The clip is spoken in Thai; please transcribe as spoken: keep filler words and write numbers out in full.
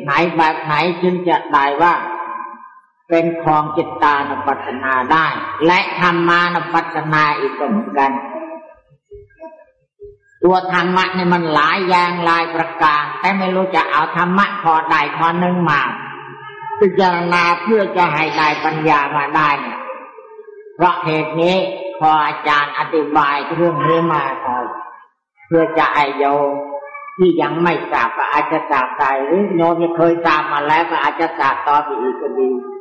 ไหนแบบไหนจึงจะได้ว่าเป็นของจิตตานุปัสสนาได้และธรรมานุปัสสนาอีกเหมือนกันตัวธรรมะนี่มันหลายอย่างหลายประการแต่ไม่รู้จะเอาธรรมะข้อใดข้อหนึ่งมาพิจารณาเพื่อจะให้ได้ปัญญามาได้เนี่ยเพราะเหตุนี้พออาจารย์อธิบายเรื่องนี้มาเพื่อจะให้โยมที่ยังไม่ทราบก็อาจจะทราบได้หรือโยมที่เคยทราบมาแล้วก็อาจจะทราบต่อไปอีกก็ดี